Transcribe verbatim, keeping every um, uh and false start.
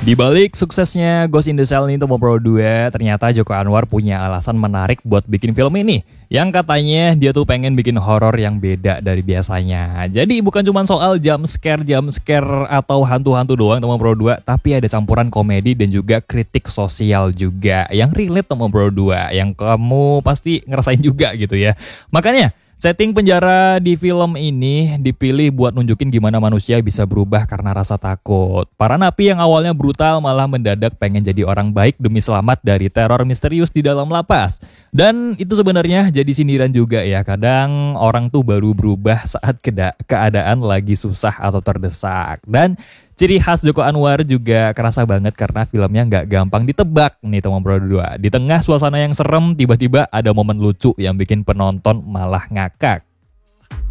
Di balik suksesnya Ghost in the Shell ini Tomo Pro dua, ternyata Joko Anwar punya alasan menarik buat bikin film ini. Yang katanya dia tuh pengen bikin horor yang beda dari biasanya. Jadi bukan cuma soal jump scare, jump scare atau hantu-hantu doang Tomo Pro dua, tapi ada campuran komedi dan juga kritik sosial juga yang relate Tomo Pro dua, yang kamu pasti ngerasain juga gitu ya. Makanya setting penjara di film ini dipilih buat nunjukin gimana manusia bisa berubah karena rasa takut. Para napi yang awalnya brutal malah mendadak pengen jadi orang baik demi selamat dari teror misterius di dalam lapas. Dan itu sebenarnya jadi sindiran juga ya. Kadang orang tuh baru berubah saat keda- keadaan lagi susah atau terdesak. Dan ciri khas Joko Anwar juga kerasa banget karena filmnya nggak gampang ditebak nih Tomo Pro dua. Di tengah suasana yang serem, tiba-tiba ada momen lucu yang bikin penonton malah ngakak.